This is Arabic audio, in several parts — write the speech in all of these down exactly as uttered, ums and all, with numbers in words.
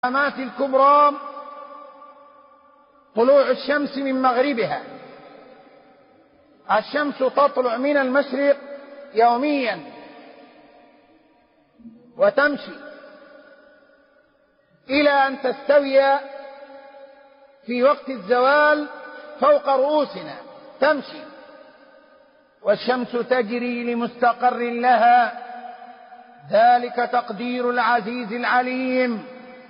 العلامات الكبرى طلوع الشمس من مغربها. الشمس تطلع من المشرق يوميا وتمشي إلى أن تستوي في وقت الزوال فوق رؤوسنا، تمشي والشمس تجري لمستقر لها، ذلك تقدير العزيز العليم.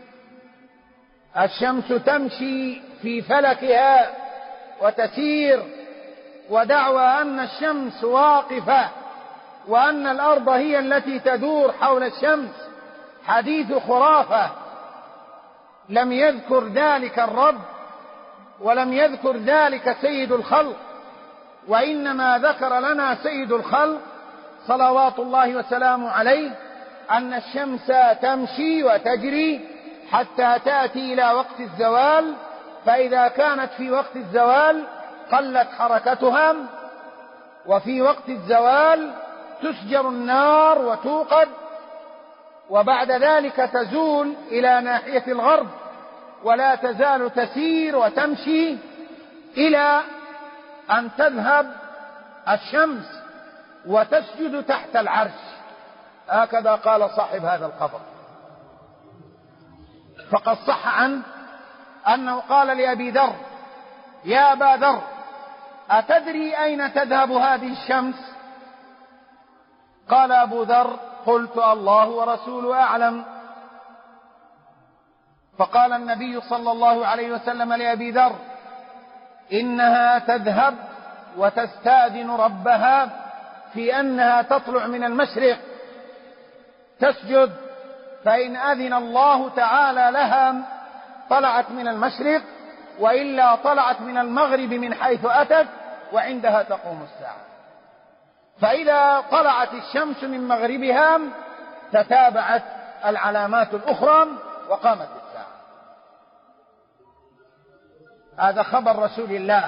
الشمس تمشي في فلكها وتسير، ودعوى أن الشمس واقفة وأن الأرض هي التي تدور حول الشمس حديث خرافة. لم يذكر ذلك الرب ولم يذكر ذلك سيد الخلق، وإنما ذكر لنا سيد الخلق صلوات الله وسلامه عليه أن الشمس تمشي وتجري حتى تأتي إلى وقت الزوال، فإذا كانت في وقت الزوال قلت حركتها، وفي وقت الزوال تسجر النار وتوقد، وبعد ذلك تزول إلى ناحية الغرب، ولا تزال تسير وتمشي إلى أن تذهب الشمس وتسجد تحت العرش. هكذا قال صاحب هذا القبر. فقد صح عنه أنه قال لأبي ذر: يا أبا ذر، أتدري أين تذهب هذه الشمس؟ قال أبو ذر: قلت الله ورسوله أعلم. فقال النبي صلى الله عليه وسلم لأبي ذر: إنها تذهب وتستأذن ربها في أنها تطلع من المشرق تسجد، فإن أذن الله تعالى لها طلعت من المشرق، وإلا طلعت من المغرب من حيث أتت، وعندها تقوم الساعة. فإذا طلعت الشمس من مغربها تتابعت العلامات الأخرى وقامت الساعة. هذا خبر رسول الله،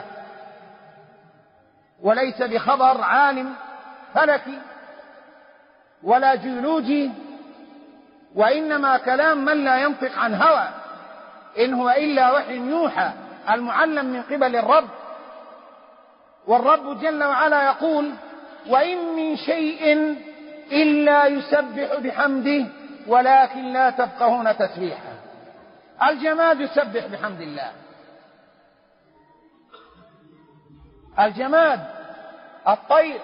وليس بخبر عالم فلكي ولا جيولوجي، وإنما كلام من لا ينطق عن هوى، إن هو إلا وحي يوحى المعلم من قبل الرب. والرب جل وعلا يقول: وإن من شيء إلا يسبح بحمده ولكن لا تفقهون تسبيحه. الجماد يسبح بحمد الله، الجماد الطير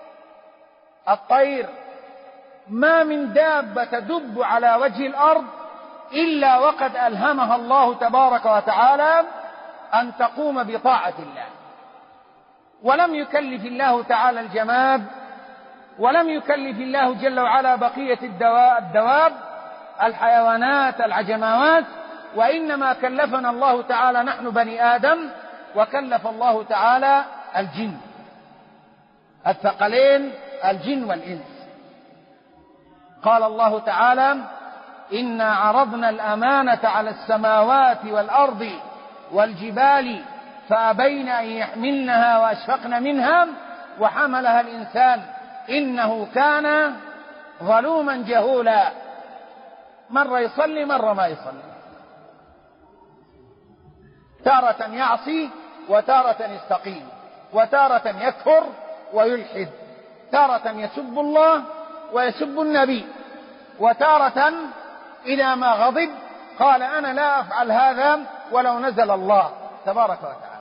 الطير ما من دابة تدب على وجه الأرض إلا وقد ألهمها الله تبارك وتعالى أن تقوم بطاعة الله، ولم يكلف الله تعالى الجماد، ولم يكلف الله جل وعلا بقية الدواب الحيوانات العجماوات، وإنما كلفنا الله تعالى نحن بني آدم، وكلف الله تعالى الجن، الثقلين الجن والإنس. قال الله تعالى: إنا عرضنا الأمانة على السماوات والأرض والجبال فأبين أن يحملنها وأشفقن منها وحملها الإنسان إنه كان ظلوما جهولا. مرة يصلي مرة ما يصلي، تارة يعصي وتارة يستقيم، وتارة يكفر ويلحد، تارة يسب الله ويسب النبي، وتارة إذا ما غضب قال: أنا لا أفعل هذا ولو نزل الله تبارك وتعالى.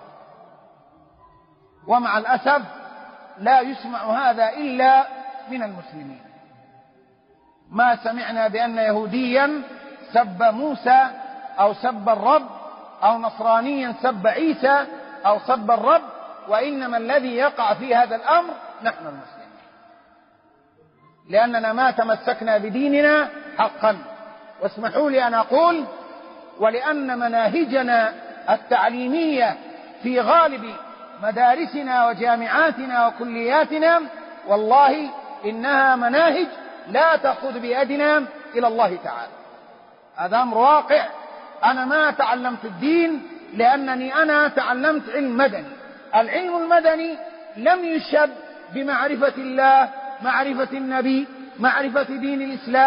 ومع الأسف لا يسمع هذا إلا من المسلمين. ما سمعنا بأن يهوديا سب موسى أو سب الرب، أو نصرانيا سب عيسى أو سب الرب، وإنما الذي يقع في هذا الأمر نحن المسلمين، لأننا ما تمسكنا بديننا حقا. واسمحوا لي أن أقول: ولأن مناهجنا التعليمية في غالب مدارسنا وجامعاتنا وكلياتنا والله إنها مناهج لا تأخذ بيدنا إلى الله تعالى. هذا أمر واقع. أنا ما تعلمت الدين لأنني أنا تعلمت علم مدني. العلم المدني لم يشب بمعرفة الله، معرفة النبي، معرفة دين الإسلام،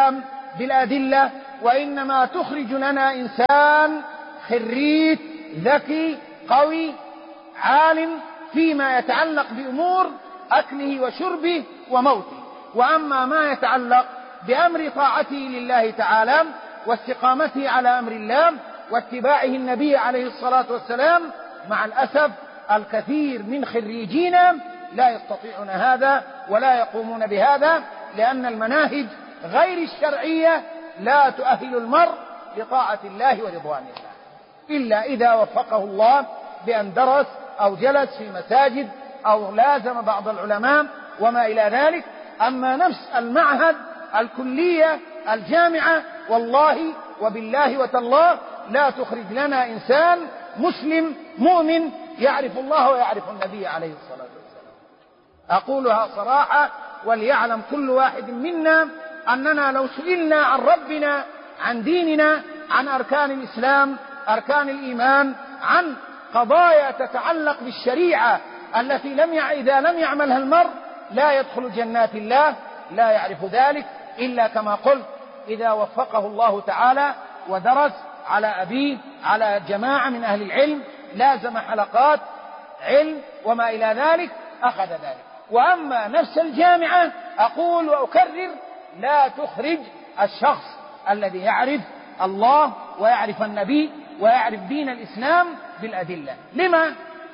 بالأدلة، وإنما تخرج لنا إنسان خريت ذكي قوي عالم فيما يتعلق بأمور أكله وشربه وموته. وأما ما يتعلق بأمر طاعته لله تعالى واستقامته على أمر الله واتباعه النبي عليه الصلاة والسلام، مع الأسف الكثير من خريجينا لا يستطيعون هذا ولا يقومون بهذا، لأن المناهج غير الشرعية لا تؤهل المرء لطاعة الله ورضوان الله إلا إذا وفقه الله بأن درس أو جلس في مساجد أو لازم بعض العلماء وما إلى ذلك. أما نفس المعهد الكلية الجامعة والله وبالله وتالله لا تخرج لنا إنسان مسلم مؤمن يعرف الله ويعرف النبي عليه الصلاة والسلام. أقولها صراحة وليعلم كل واحد منا أننا لو سئلنا عن ربنا عن ديننا عن أركان الإسلام أركان الإيمان عن قضايا تتعلق بالشريعة التي لم يع... إذا لم يعملها المرء لا يدخل جنات الله، لا يعرف ذلك إلا كما قلت إذا وفقه الله تعالى ودرس على أبيه على جماعة من أهل العلم لازم حلقات علم وما إلى ذلك أخذ ذلك. وأما نفس الجامعة أقول وأكرر لا تخرج الشخص الذي يعرف الله ويعرف النبي ويعرف دين الإسلام بالأدلة. لما؟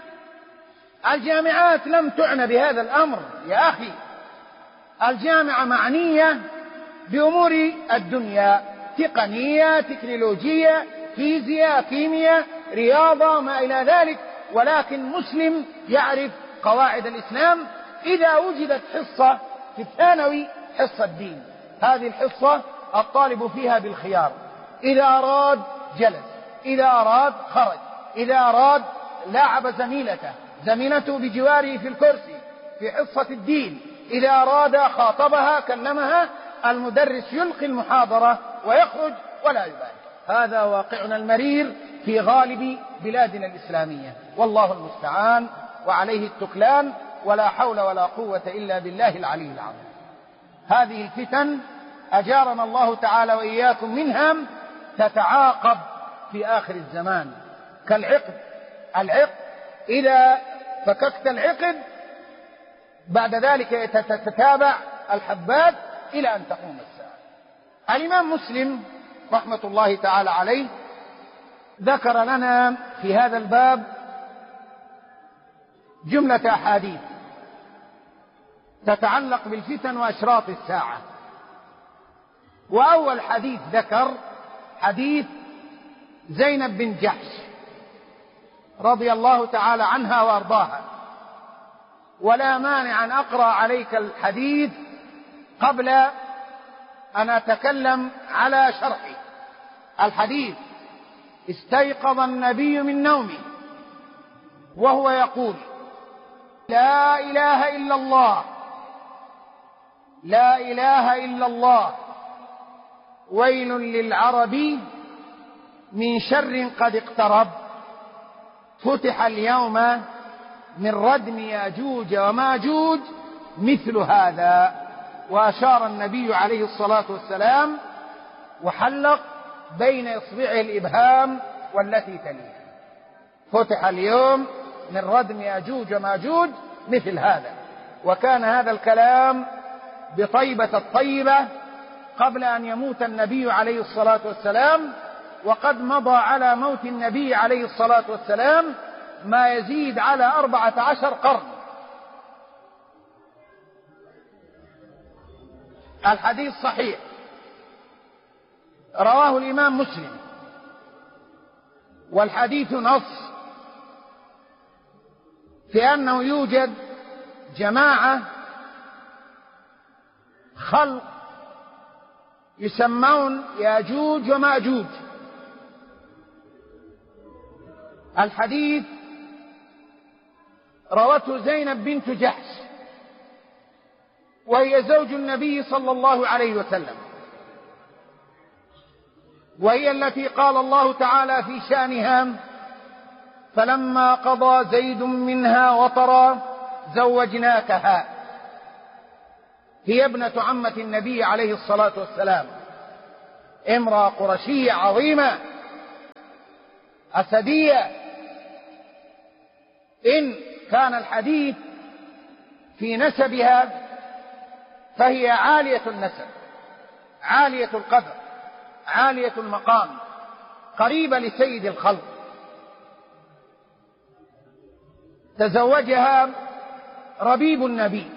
الجامعات لم تعنى بهذا الأمر يا أخي. الجامعة معنية بأمور الدنيا، تقنية تكنولوجية فيزياء كيمياء رياضة ما إلى ذلك، ولكن مسلم يعرف قواعد الإسلام. إذا وجدت حصة في الثانوي حصة دين، هذه الحصة الطالب فيها بالخيار، إذا أراد جلس، إذا أراد خرج، إذا أراد لاعب زميلته زميلته بجواره في الكرسي في حصة الدين، إذا أراد خاطبها كلمها. المدرس يلقي المحاضرة ويخرج ولا يبالي. هذا واقعنا المرير في غالب بلادنا الإسلامية، والله المستعان وعليه التكلان، ولا حول ولا قوة إلا بالله العلي العظيم. هذه الفتن أجارنا الله تعالى وإياكم منها تتعاقب في آخر الزمان كالعقد. العقد إذا فككت العقد بعد ذلك تتتابع الحبات إلى أن تقوم الساعة. الإمام مسلم رحمة الله تعالى عليه ذكر لنا في هذا الباب جملة أحاديث تتعلق بالفتن وأشراط الساعة. وأول حديث ذكر حديث زينب بن جحش رضي الله تعالى عنها وأرضاها، ولا مانع أن أقرأ عليك الحديث قبل أن أتكلم على شرحه. الحديث: استيقظ النبي من نومه وهو يقول: لا إله إلا الله لا إله إلا الله، ويل للعرب من شر قد اقترب، فتح اليوم من ردم ياجوج وماجوج مثل هذا. وأشار النبي عليه الصلاة والسلام وحلق بين إصبعه الإبهام والتي تليها: فتح اليوم من ردم ياجوج وماجوج مثل هذا. وكان هذا الكلام بطيبة الطيبة قبل أن يموت النبي عليه الصلاة والسلام، وقد مضى على موت النبي عليه الصلاة والسلام ما يزيد على أربعة عشر قرن. الحديث صحيح رواه الإمام مسلم، والحديث نص في أنه يوجد جماعة خلق يسمون ياجوج وماجوج. الحديث روته زينب بنت جحش، وهي زوج النبي صلى الله عليه وسلم، وهي التي قال الله تعالى في شأنها: فلما قضى زيد منها وطرا زوجناكها. هي ابنة عمة النبي عليه الصلاة والسلام، امرأة قرشية عظيمة أسدية. إن كان الحديث في نسبها فهي عالية النسب، عالية القدر، عالية المقام، قريبة لسيد الخلق. تزوجها ربيب النبي،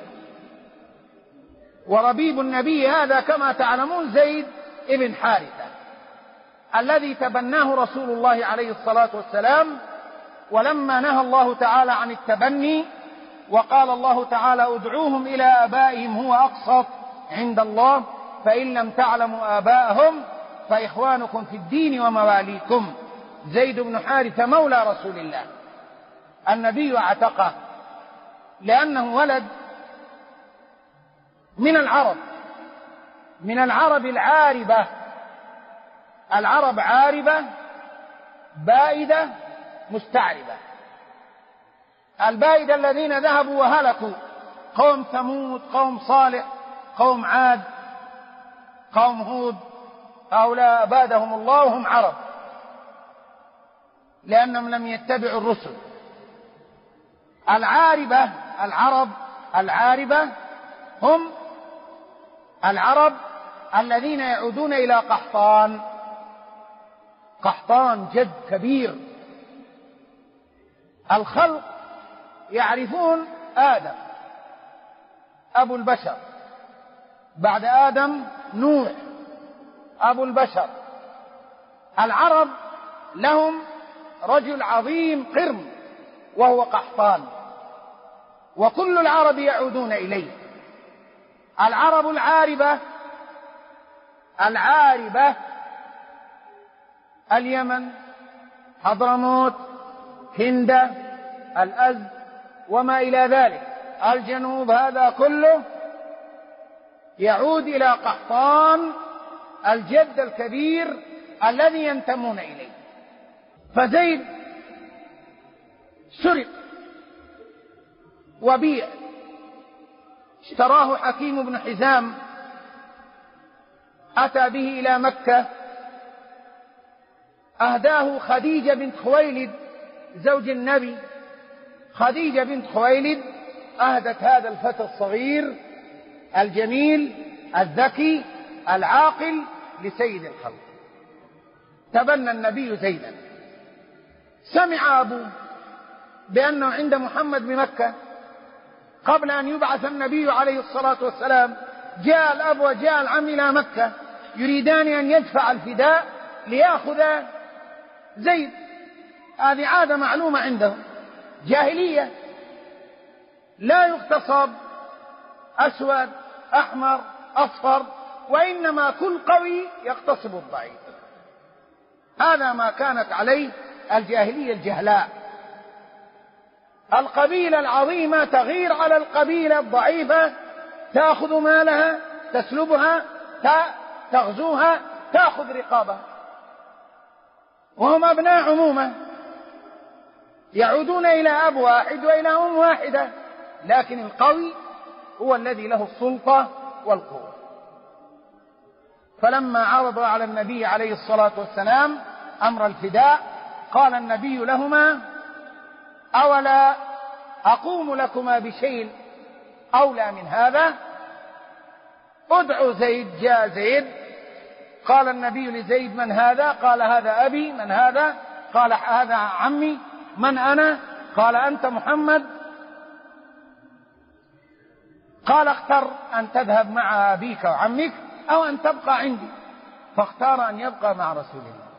وربيب النبي هذا كما تعلمون زيد ابن حارثة الذي تبناه رسول الله عليه الصلاة والسلام. ولما نهى الله تعالى عن التبني وقال الله تعالى ادعوهم إلى آبائهم هو أقسط عند الله فإن لم تعلموا آباءهم فإخوانكم في الدين ومواليكم، زيد بن حارثة مولى رسول الله النبي اعتقه لأنه ولد من العرب، من العرب العاربة. العرب عاربة بائدة مستعربة. البائدة الذين ذهبوا وهلكوا قوم ثمود، قوم صالح، قوم عاد، قوم هود، هؤلاء أبادهم الله وهم عرب لأنهم لم يتبعوا الرسل. العاربة العرب العاربة هم العرب الذين يعودون إلى قحطان. قحطان جد كبير. الخلق يعرفون آدم أبو البشر، بعد آدم نوح أبو البشر. العرب لهم رجل عظيم قرم وهو قحطان، وكل العرب يعودون إليه. العرب العاربة العاربة اليمن، حضرموت، هند، الأز وما إلى ذلك، الجنوب، هذا كله يعود إلى قحطان الجد الكبير الذي ينتمون إليه. فزيد سرق وبيع، اشتراه حكيم بن حزام، أتى به إلى مكة، أهداه خديجة بنت خويلد زوج النبي. خديجة بنت خويلد أهدت هذا الفتى الصغير الجميل الذكي العاقل لسيد الخلق. تبنى النبي زيدا. سمع أبوه بأنه عند محمد بمكة قبل أن يبعث النبي عليه الصلاة والسلام. جاء الأب وجاء العم إلى مكة يريدان أن يدفع الفداء ليأخذ زيد. هذه عادة معلومة عندهم جاهلية، لا يغتصب أسود أحمر أصفر، وإنما كل قوي يغتصب الضعيف. هذا ما كانت عليه الجاهلية الجهلاء. القبيلة العظيمة تغير على القبيلة الضعيفة، تأخذ مالها، تسلبها، تغزوها، تأخذ رقابها، وهم أبناء عمومة يعودون إلى أب واحد وإلى أم واحدة، لكن القوي هو الذي له السلطة والقوة. فلما عرض على النبي عليه الصلاة والسلام أمر الفداء قال النبي لهما أولا أقوم لكما بشيء أولى من هذا؟ ادعوا زيد. جاء زيد، قال النبي لزيد من هذا؟ قال هذا أبي. من هذا؟ قال هذا عمي. من أنا؟ قال أنت محمد. قال اختر أن تذهب مع أبيك وعمك أو أن تبقى عندي. فاختار أن يبقى مع رسول الله،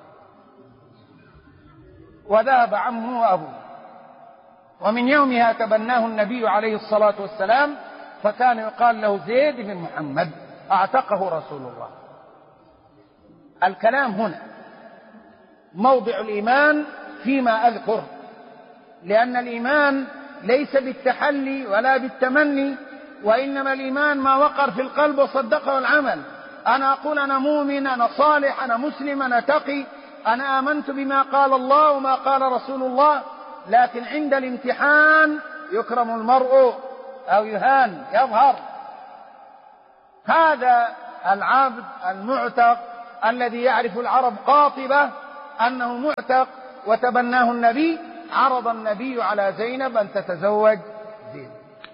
وذهب عمه وأبوه. ومن يومها تبناه النبي عليه الصلاة والسلام، فكان يقال له زيد بن محمد، اعتقه رسول الله. الكلام هنا موضع الإيمان فيما أذكر، لأن الإيمان ليس بالتحلي ولا بالتمني، وإنما الإيمان ما وقر في القلب وصدقه العمل. أنا أقول أنا مؤمن، أنا صالح، أنا مسلم، أنا تقي، أنا آمنت بما قال الله وما قال رسول الله، لكن عند الامتحان يكرم المرء أو يهان، يظهر. هذا العبد المعتق الذي يعرف العرب قاطبة أنه معتق وتبناه النبي، عرض النبي على زينب أن تتزوج زيد،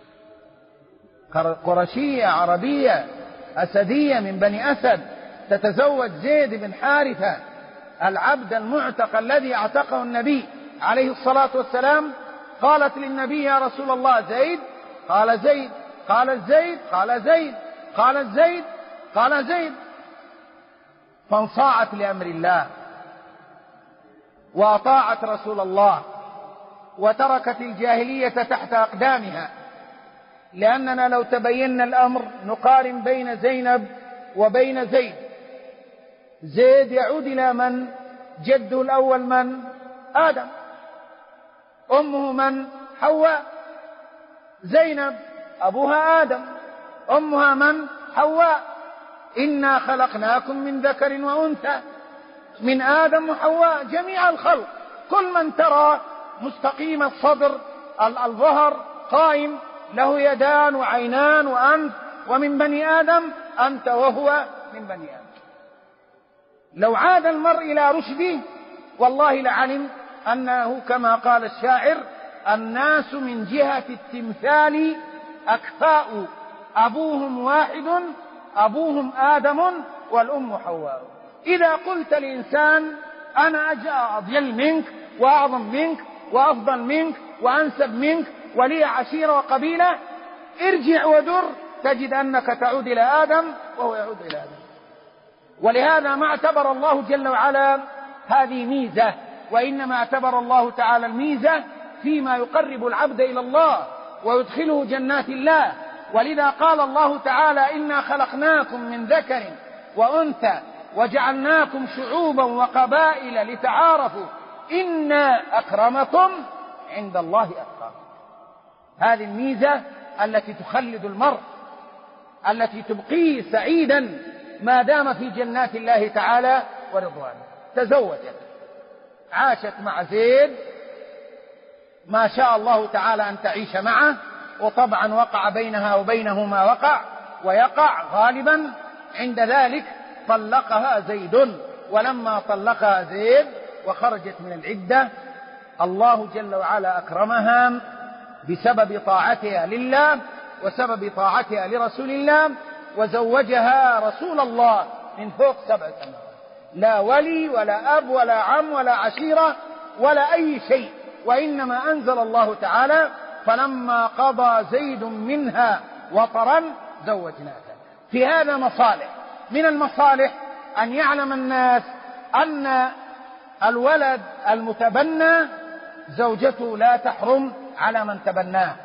قرشية عربية أسدية من بني أسد، تتزوج زيد بن حارثة العبد المعتق الذي اعتقه النبي عليه الصلاة والسلام. قالت للنبي: يا رسول الله زيد؟ قال زيد. قال زيد؟ قال زيد. قال زيد؟ قال زيد. فانصاعت لأمر الله وأطاعت رسول الله وتركت الجاهلية تحت أقدامها، لأننا لو تبين الأمر نقارن بين زينب وبين زيد. زيد يعود إلى من؟ جده الأول من؟ آدم. أمه من؟ حواء. زينب أبوها آدم، أمها من؟ حواء. إنا خلقناكم من ذكر وأنثى، من آدم وحواء، جميع الخلق، كل من ترى مستقيم الصدر الظهر قائم له يدان وعينان وأنف، ومن بني آدم أنت وهو من بني آدم. لو عاد المرء إلى رشده والله لعلم أنه كما قال الشاعر: الناس من جهة التمثال أكفاء، أبوهم واحد، أبوهم آدم والأم حواء. إذا قلت لإنسان: أنا أجل منك وأعظم منك وأفضل منك وأنسب منك ولي عشيرة وقبيلة، ارجع ودر تجد أنك تعود إلى آدم وهو يعود إلى آدم. ولهذا ما اعتبر الله جل وعلا هذه ميزة، وإنما اعتبر الله تعالى الميزة فيما يقرب العبد إلى الله ويدخله جنات الله. ولذا قال الله تعالى: إنا خلقناكم من ذكر وأنثى وجعلناكم شعوبا وقبائل لتعارفوا إن أكرمكم عند الله أتقاكم. هذه الميزة التي تخلد المرء، التي تبقيه سعيدا ما دام في جنات الله تعالى ورضوانه. تزوجت، عاشت مع زيد ما شاء الله تعالى أن تعيش معه، وطبعا وقع بينها وبينه ما وقع ويقع غالبا. عند ذلك طلقها زيد، ولما طلقها زيد وخرجت من العدة الله جل وعلا أكرمها بسبب طاعتها لله وسبب طاعتها لرسول الله، وزوجها رسول الله من فوق سبع سماوات، لا ولي ولا أب ولا عم ولا عشيرة ولا أي شيء، وإنما أنزل الله تعالى: فلما قضى زيد منها وطرا زوجناك. في هذا مصالح. من المصالح أن يعلم الناس أن الولد المتبنى زوجته لا تحرم على من تبناه.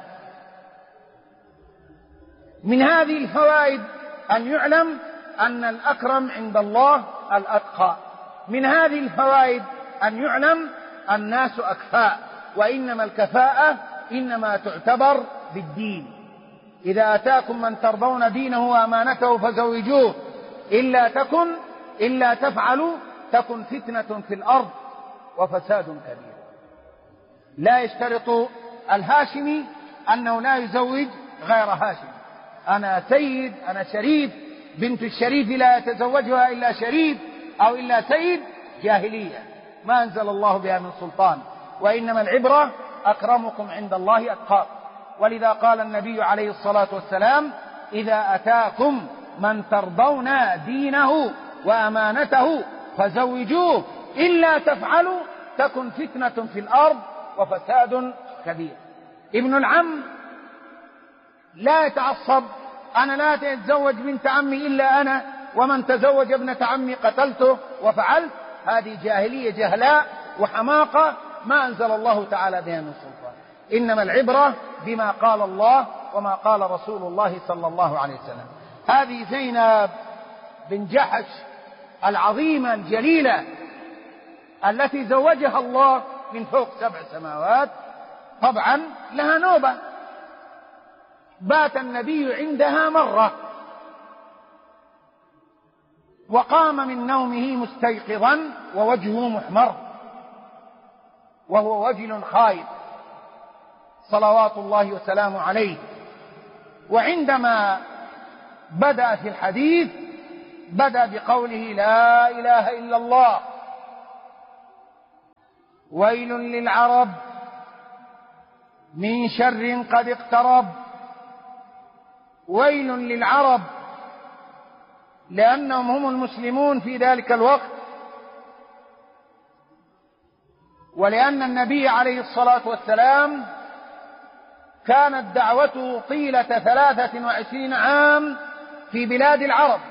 من هذه الفوائد أن يعلم أن الأكرم عند الله الأتقى. من هذه الفوائد أن يعلم الناس أكفاء، وإنما الكفاءة إنما تعتبر بالدين. إذا أتاكم من ترضون دينه وأمانته فزوجوه، إلا تكن إلا تفعلوا تكن فتنة في الأرض وفساد كبير. لا يشترط الهاشمي أنه لا يزوج غير هاشم. أنا سيد، أنا شريف، بنت الشريف لا يتزوجها إلا شريف أو إلا سيد، جاهلية ما أنزل الله بها من سلطان. وإنما العبرة أكرمكم عند الله أتقاكم. ولذا قال النبي عليه الصلاة والسلام: إذا أتاكم من ترضون دينه وأمانته فزوجوه، إلا تفعلوا تكن فتنة في الأرض وفساد كبير. ابن العم لا يتعصب: أنا لا أتزوج بنت عمي إلا أنا، ومن تزوج ابنة عمي قتلته وفعلت. هذه جاهلية جهلاء وحماقة ما أنزل الله تعالى بها من سلطان. إنما العبرة بما قال الله وما قال رسول الله صلى الله عليه وسلم. هذه زينب بن جحش العظيمة الجليلة التي زوجها الله من فوق سبع سماوات، طبعا لها نوبة. بات النبي عندها مرة وقام من نومه مستيقظا ووجهه محمر وهو وجل خائف صلوات الله وسلامه عليه. وعندما بدأ في الحديث بدأ بقوله لا إله إلا الله. ويل للعرب من شر قد اقترب. ويل للعرب لأنهم هم المسلمون في ذلك الوقت، ولأن النبي عليه الصلاة والسلام كانت دعوته طيلة ثلاثة وعشرين عام في بلاد العرب،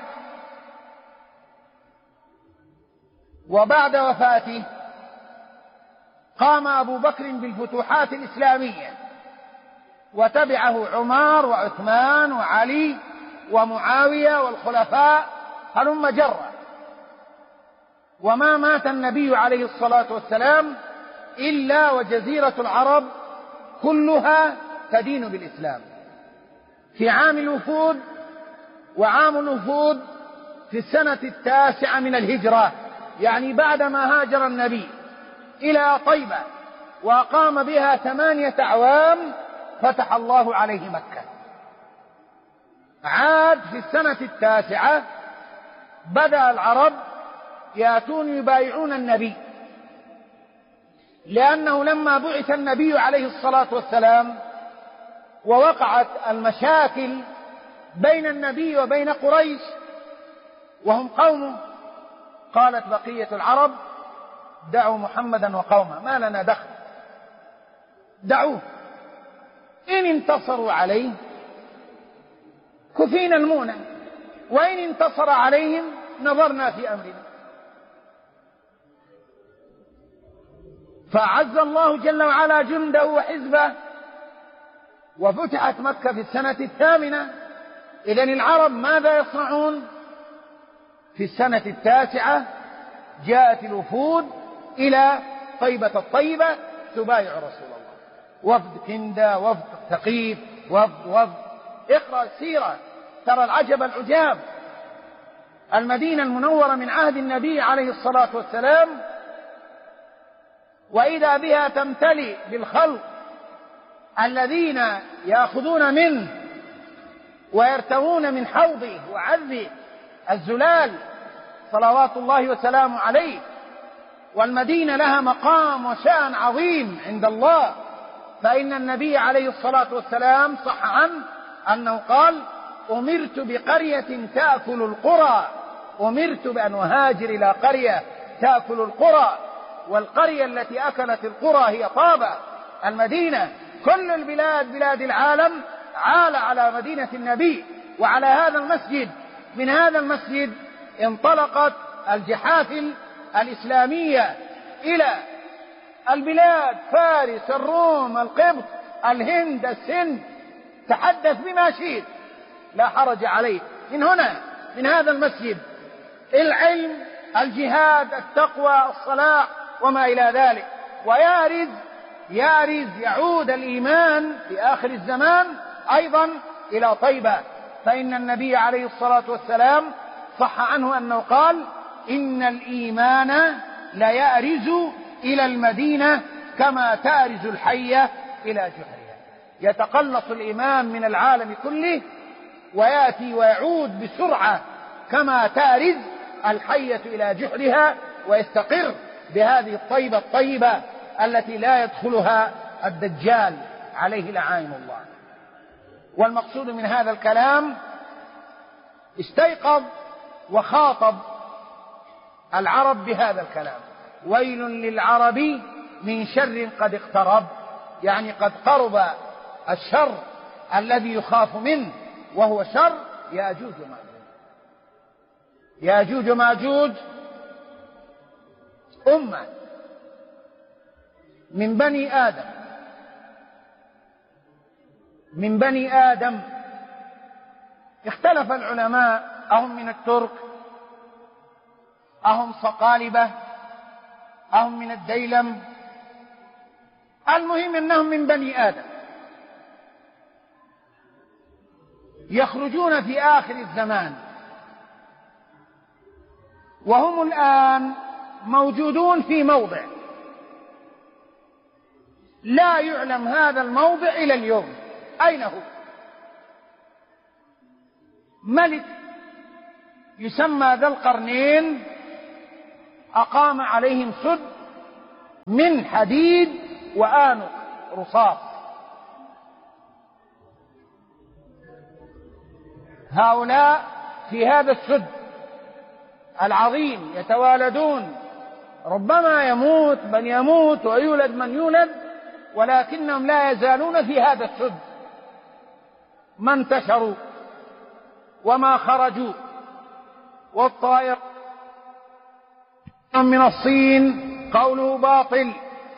وبعد وفاته قام أبو بكر بالفتوحات الإسلامية، وتبعه عمر وعثمان وعلي ومعاوية والخلفاء هلم جرا، وما مات النبي عليه الصلاة والسلام إلا وجزيرة العرب كلها تدين بالإسلام. في عام الوفود، وعام الوفود في السنة التاسعة من الهجرة، يعني بعدما هاجر النبي إلى طيبة وأقام بها ثمانية أعوام فتح الله عليه مكة. عاد في السنة التاسعة بدأ العرب يأتون يبايعون النبي، لأنه لما بعث النبي عليه الصلاة والسلام ووقعت المشاكل بين النبي وبين قريش وهم قومه، قالت بقية العرب دعوا محمدا وقومه، ما لنا دخل، دعوه، إن انتصروا عليه كفينا المونة، وإن انتصر عليهم نظرنا في أمرنا. فأعز الله جل وعلا جنده وحزبه، وفتحت مكة في السنة الثامنة. إذن العرب ماذا يصنعون؟ في السنة التاسعة جاءت الوفود إلى طيبة الطيبة تبايع رسول الله، وفد كندة، وفد ثقيف، وفد وفد اقرأ السيرة ترى العجب العجاب. المدينة المنورة من عهد النبي عليه الصلاة والسلام وإذا بها تمتلئ بالخلق الذين يأخذون منه ويرتوون من حوضه وعذبه الزلال صلوات الله وسلامه عليه. والمدينة لها مقام وشأن عظيم عند الله، فإن النبي عليه الصلاة والسلام صح عنه أنه قال أمرت بقرية تأكل القرى، أمرت بأن أهاجر إلى قرية تأكل القرى، والقرية التي أكلت القرى هي طابة. المدينة كل البلاد بلاد العالم عال على مدينة النبي وعلى هذا المسجد. من هذا المسجد انطلقت الجحافل الإسلامية إلى البلاد، فارس، الروم، القبط، الهند، السند، تحدث بما شئت لا حرج عليه. من هنا من هذا المسجد العلم، الجهاد، التقوى، الصلاح وما إلى ذلك. ويارز يارز يعود الإيمان في آخر الزمان أيضا إلى طيبة، فإن النبي عليه الصلاة والسلام صح عنه أنه قال إن الإيمان لا يأرز إلى المدينة كما تأرز الحية إلى جحرها. يتقلص الإيمان من العالم كله ويأتي ويعود بسرعة كما تأرز الحية إلى جحرها، ويستقر بهذه الطيبة الطيبة التي لا يدخلها الدجال عليه لعائن الله. والمقصود من هذا الكلام استيقظ وخاطب العرب بهذا الكلام: ويل للعرب من شر قد اقترب، يعني قد قرب الشر الذي يخاف منه، وهو شر يأجوج ومأجوج. يأجوج ومأجوج أمة من بني آدم من بني آدم اختلف العلماء أهم من الترك، أهم صقالبة، أهم من الديلم. المهم أنهم من بني آدم يخرجون في آخر الزمان، وهم الآن موجودون في موضع لا يعلم هذا الموضع إلى اليوم أين هو. ملك يسمى ذا القرنين أقام عليهم سد من حديد وآنق رصاص. هؤلاء في هذا السد العظيم يتوالدون، ربما يموت من يموت ويولد من يولد، ولكنهم لا يزالون في هذا السد، ما انتشروا وما خرجوا. والطائر من الصين قوله باطل،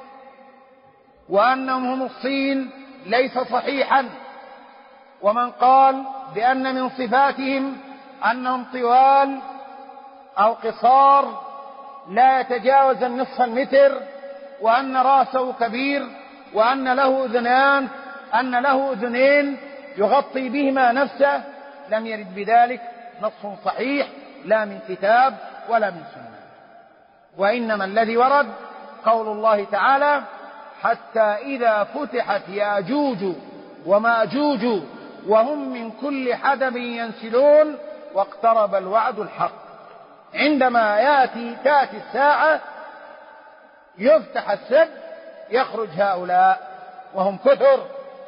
وأنهم هم الصين ليس صحيحا. ومن قال بأن من صفاتهم أنهم طوال أو قصار لا يتجاوز النصف المتر، وأن رأسه كبير، وأن له أذنان أن له أذنين يغطي بهما نفسه، لم يرد بذلك نص صحيح لا من كتاب ولا من سنة. وإنما الذي ورد قول الله تعالى: حتى إذا فتحت ياجوج وماجوج وهم من كل حدب ينسلون واقترب الوعد الحق. عندما يأتي تأتي الساعة يفتح السد يخرج هؤلاء وهم كثر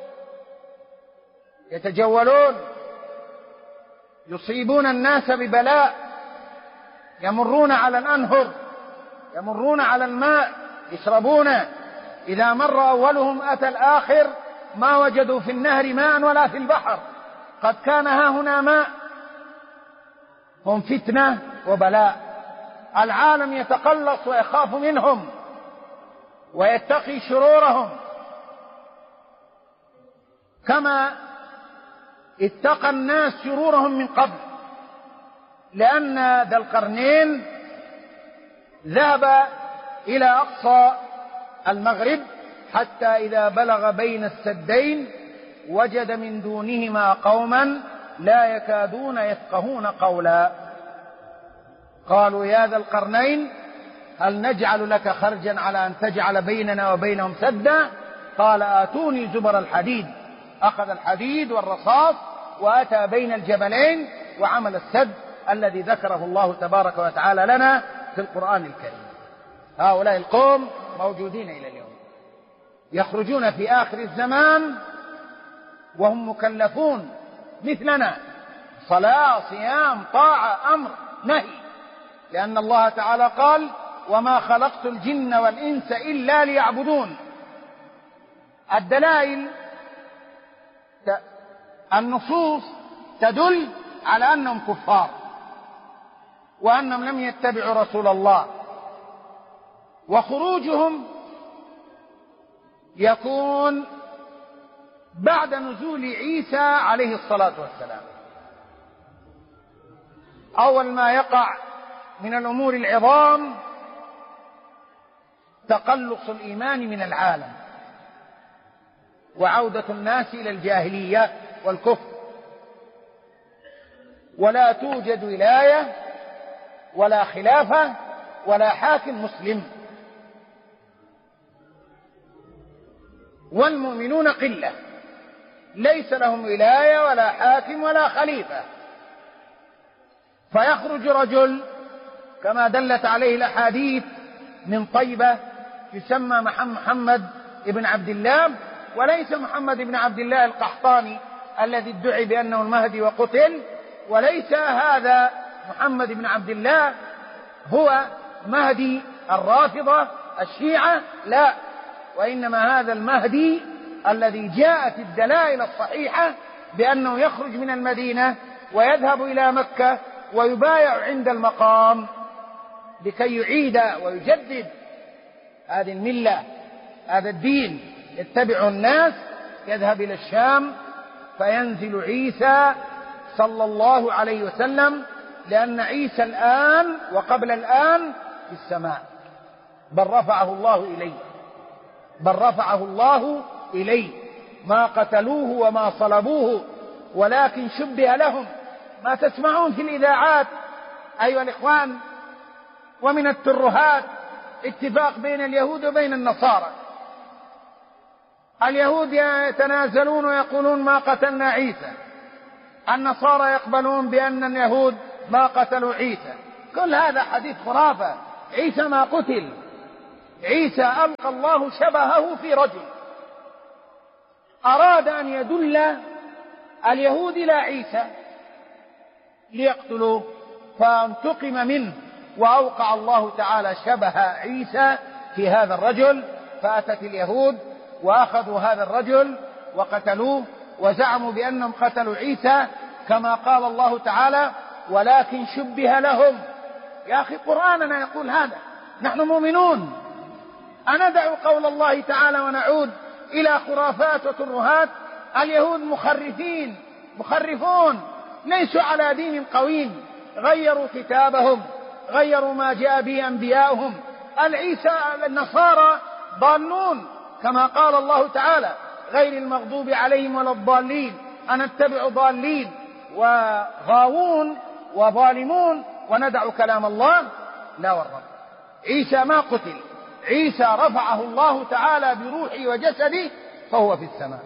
يتجولون يصيبون الناس ببلاء، يمرون على الأنهر، يمرون على الماء يشربونه، إذا مر أولهم أتى الآخر ما وجدوا في النهر ماء ولا في البحر، قد كان ها هنا ماء. هم فتنة وبلاء، العالم يتقلص ويخاف منهم ويتقي شرورهم كما اتقى الناس شرورهم من قبل، لأن ذا القرنين ذهب إلى أقصى المغرب حتى إذا بلغ بين السدين وجد من دونهما قوما لا يكادون يفقهون قولا. قالوا: يا ذا القرنين هل نجعل لك خرجا على أن تجعل بيننا وبينهم سدا؟ قال: آتوني زبر الحديد. أخذ الحديد والرصاص وأتى بين الجبلين وعمل السد الذي ذكره الله تبارك وتعالى لنا في القرآن الكريم. هؤلاء القوم موجودين إلى اليوم، يخرجون في آخر الزمان وهم مكلفون مثلنا، صلاة، صيام، طاعة، أمر، نهي، لأن الله تعالى قال: وما خلقت الجن والإنس إلا ليعبدون. الدلائل النصوص تدل على أنهم كفار وأنهم لم يتبعوا رسول الله، وخروجهم يكون بعد نزول عيسى عليه الصلاة والسلام. أول ما يقع من الأمور العظام تقلص الإيمان من العالم وعودة الناس إلى الجاهلية والكفر، ولا توجد ولاية ولا خلافة ولا حاكم مسلم، والمؤمنون قلة ليس لهم ولاية ولا حاكم ولا خليفة. فيخرج رجل كما دلت عليه الأحاديث من طيبة يسمى محمد بن عبد الله، وليس محمد بن عبد الله القحطاني الذي ادعي بأنه المهدي وقتل، وليس هذا محمد بن عبد الله هو مهدي الرافضة الشيعة، لا، وإنما هذا المهدي الذي جاءت الدلائل الصحيحة بأنه يخرج من المدينة ويذهب إلى مكة ويبايع عند المقام لكي يعيد ويجدد هذه الملة، هذا الدين، يتبع الناس. يذهب إلى الشام فينزل عيسى صلى الله عليه وسلم، لأن عيسى الآن وقبل الآن في السماء، بل رفعه الله إليه، بل رفعه الله إليه، ما قتلوه وما صلبوه ولكن شبه لهم. ما تسمعون في الإذاعات أيها الإخوان ومن الترهات اتفاق بين اليهود وبين النصارى، اليهود يتنازلون ويقولون ما قتلنا عيسى، النصارى يقبلون بأن اليهود ما قتلوا عيسى. كل هذا حديث خرافة. عيسى ما قتل، عيسى ألقى الله شبهه في رجل، أراد أن يدل اليهود إلى عيسى ليقتلوه فانتقم منه، وأوقع الله تعالى شبه عيسى في هذا الرجل، فأتت اليهود وأخذوا هذا الرجل وقتلوه وزعموا بأنهم قتلوا عيسى كما قال الله تعالى ولكن شبه لهم. يا أخي قرآننا يقول هذا، نحن مؤمنون. أندع قول الله تعالى ونعود إلى خرافات وترهات؟ اليهود مخرفين مخرفون، ليسوا على دين قويم، غيروا كتابهم، غيروا ما جاء به أنبياؤهم. العيسى النصارى ضالون كما قال الله تعالى غير المغضوب عليهم ولا الضالين، أن اتبع ضالين وغاوون وظالمون وندع كلام الله؟ لا والرب. عيسى ما قتل، عيسى رفعه الله تعالى بروحه وجسده فهو في السماء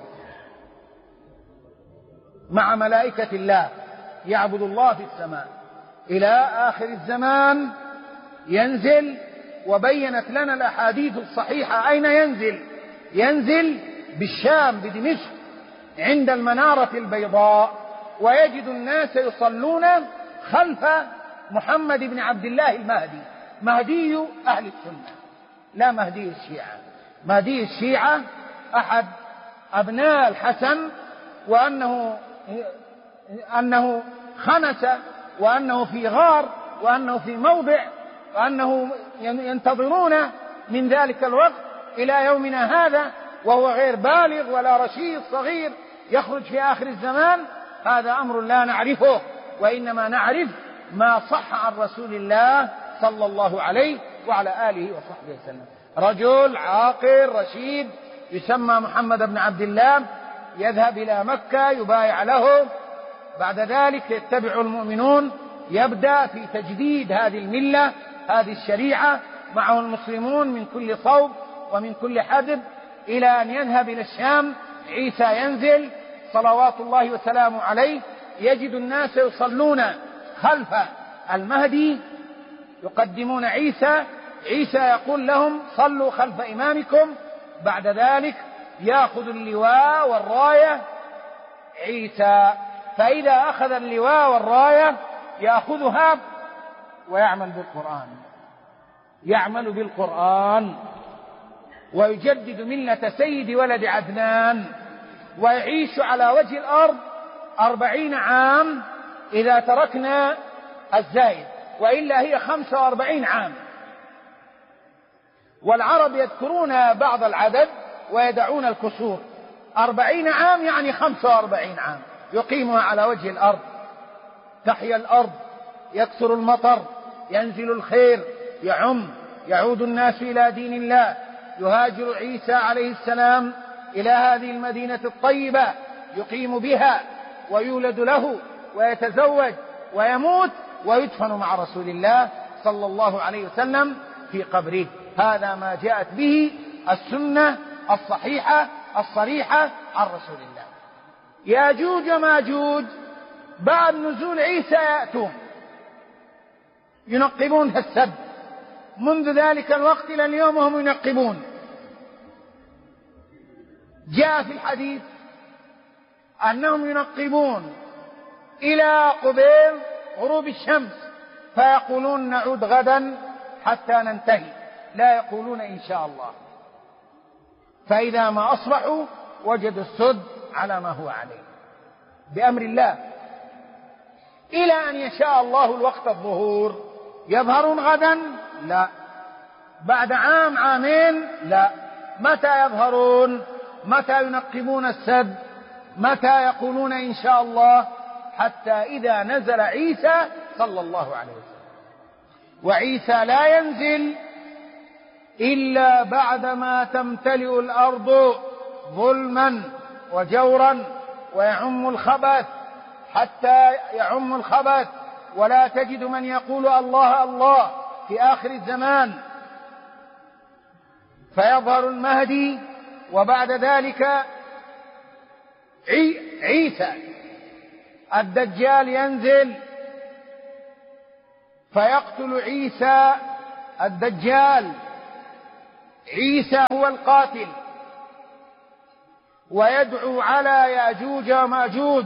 مع ملائكة الله يعبد الله في السماء إلى آخر الزمان ينزل. وبينت لنا الأحاديث الصحيحة أين ينزل. ينزل بالشام بدمشق عند المنارة البيضاء، ويجد الناس يصلون خلف محمد بن عبد الله المهدي، مهدي أهل السنة لا مهدي الشيعة. مهدي الشيعة أحد أبناء الحسن، وأنه أنه خنس، وأنه في غار، وأنه في موضع، وأنه ينتظرون من ذلك الوقت إلى يومنا هذا وهو غير بالغ ولا رشيد صغير يخرج في آخر الزمان. هذا أمر لا نعرفه، وإنما نعرف ما صح عن رسول الله صلى الله عليه وعلى آله وصحبه وسلم. رجل عاقل رشيد يسمى محمد بن عبد الله يذهب إلى مكة يبايع له، بعد ذلك يتبع المؤمنون، يبدأ في تجديد هذه الملة هذه الشريعة معه المسلمون من كل صوب ومن كل حدب إلى أن يذهب إلى الشام. عيسى ينزل صلوات الله وسلامه عليه، يجد الناس يصلون خلف المهدي يقدمون عيسى، عيسى يقول لهم صلوا خلف إمامكم. بعد ذلك يأخذ اللواء والراية عيسى، فإذا أخذ اللواء والراية يأخذها ويعمل بالقرآن، يعمل بالقرآن ويجدد ملة سيد ولد عدنان، ويعيش على وجه الأرض أربعين عام إذا تركنا الزايد، وإلا هي خمسة وأربعين عام. والعرب يذكرون بعض العدد ويدعون الكسور. أربعين عام يعني خمسة وأربعين عام يقيمها على وجه الأرض، تحيا الأرض، يكثر المطر، ينزل الخير، يعم، يعود الناس إلى دين الله. يهاجر عيسى عليه السلام إلى هذه المدينة الطيبة يقيم بها ويولد له ويتزوج ويموت ويدفن مع رسول الله صلى الله عليه وسلم في قبره. هذا ما جاءت به السنة الصحيحة الصريحة عن رسول الله. ياجوج وماجوج بعد نزول عيسى يأتون ينقبون في السد، منذ ذلك الوقت إلى اليوم وهم ينقبون. جاء في الحديث أنهم ينقبون إلى قبيل غروب الشمس فيقولون نعود غدا حتى ننتهي، لا يقولون إن شاء الله. فإذا ما أصبحوا وجدوا السد على ما هو عليه بأمر الله، إلى أن يشاء الله الوقت الظهور. يظهرون غدا؟ لا. بعد عام عامين؟ لا. متى يظهرون؟ متى ينقبون السد؟ متى يقولون إن شاء الله؟ حتى إذا نزل عيسى صلى الله عليه وسلم. وعيسى لا ينزل إلا بعدما تمتلئ الأرض ظلما وجورا ويعم الخبث، حتى يعم الخبث ولا تجد من يقول الله الله في آخر الزمان. فيظهر المهدي، وبعد ذلك عيسى. الدجال ينزل فيقتل عيسى الدجال. عيسى هو القاتل، ويدعو على يأجوج ومأجوج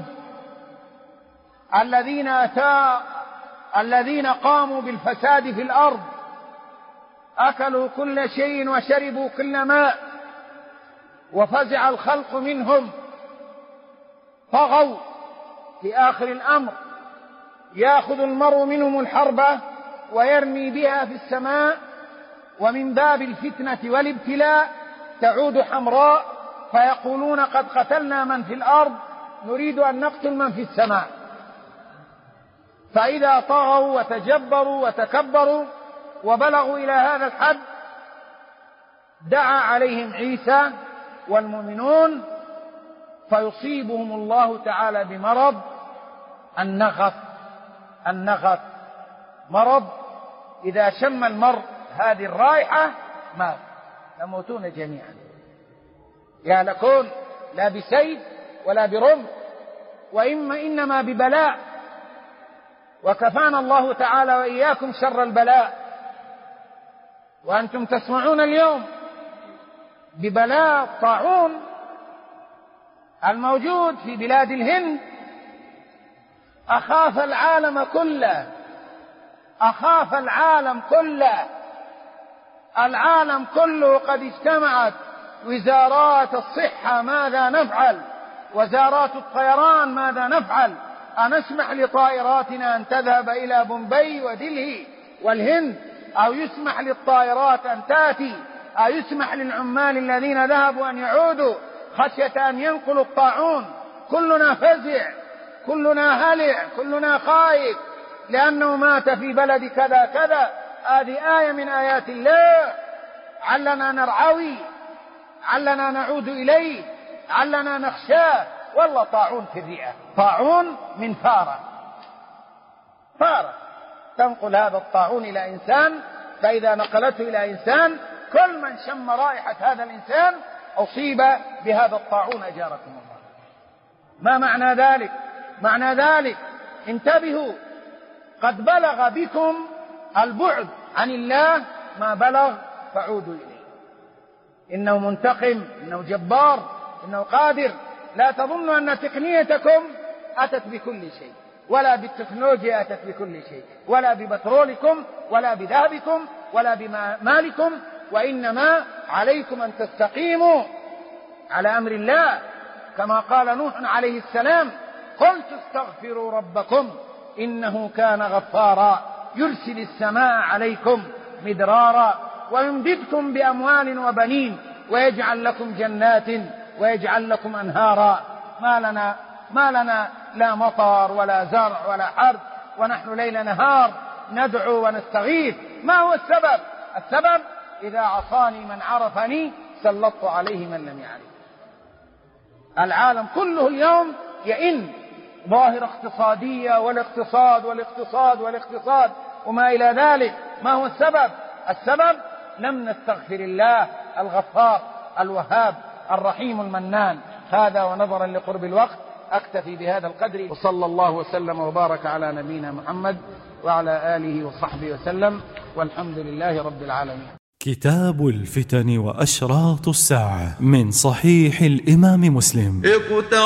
الذين أتى الذين قاموا بالفساد في الأرض، أكلوا كل شيء وشربوا كل ماء، وفزع الخلق منهم، طغوا في آخر الأمر. يأخذ المرء منهم الحربة ويرمي بها في السماء، ومن باب الفتنة والابتلاء تعود حمراء، فيقولون قد قتلنا من في الأرض نريد أن نقتل من في السماء. فإذا طغوا وتجبروا وتكبروا وبلغوا إلى هذا الحد دعا عليهم عيسى والمؤمنون، فيصيبهم الله تعالى بمرض النغف. النغف مرض إذا شم المرء هذه الرائحة مات، يموتون جميعا، يهلكون لا بسيف ولا برمح، وإما إنما ببلاء. وكفانا الله تعالى وإياكم شر البلاء، وأنتم تسمعون اليوم ببلاء الطاعون الموجود في بلاد الهند. أخاف العالم كله، أخاف العالم كله، العالم كله قد اجتمعت وزارات الصحة ماذا نفعل، وزارات الطيران ماذا نفعل، أنسمح لطائراتنا أن تذهب إلى بومبي ودلهي والهند، أو يسمح للطائرات أن تأتي، أو يسمح للعمال الذين ذهبوا أن يعودوا خشية أن ينقلوا الطاعون. كلنا فزع، كلنا هلع، كلنا خائف لأنه مات في بلد كذا كذا. هذه آية من آيات الله، علنا نرعوي، علنا نعود إليه، علنا نخشاه. والله طاعون في الرئة، طاعون من فارة، فارة تنقل هذا الطاعون إلى إنسان، فإذا نقلته إلى إنسان كل من شم رائحة هذا الإنسان أصيب بهذا الطاعون أجاركم الله. ما معنى ذلك؟ معنى ذلك انتبهوا، قد بلغ بكم البعد عن الله ما بلغ، فعودوا إليه. إنه منتقم، إنه جبار، إنه قادر. لا تظنوا أن تقنيتكم أتت بكل شيء، ولا بالتكنولوجيا أتت بكل شيء، ولا ببترولكم ولا بذهبكم ولا بمالكم، وإنما عليكم أن تستقيموا على أمر الله، كما قال نوح عليه السلام: قلت استغفروا ربكم إنه كان غفارا يرسل السماء عليكم مدرارا ويمددكم بأموال وبنين ويجعل لكم جنات ويجعل لكم أنهارا. ما لنا ما لنا لا مطر ولا زرع ولا حرث، ونحن ليل نهار ندعو ونستغيث. ما هو السبب؟ السبب إذا عصاني من عرفني سلطت عليه من لم يعرف. العالم كله اليوم يئن، ظاهرة اقتصادية، والاقتصاد والاقتصاد والاقتصاد وما إلى ذلك. ما هو السبب؟ السبب لم نستغفر الله الغفار الوهاب الرحيم المنان. هذا ونظرا لقرب الوقت أكتفي بهذا القدر، وصلى الله وسلم وبارك على نبينا محمد وعلى آله وصحبه وسلم، والحمد لله رب العالمين. كتاب الفتن وأشراط الساعة من صحيح الإمام مسلم.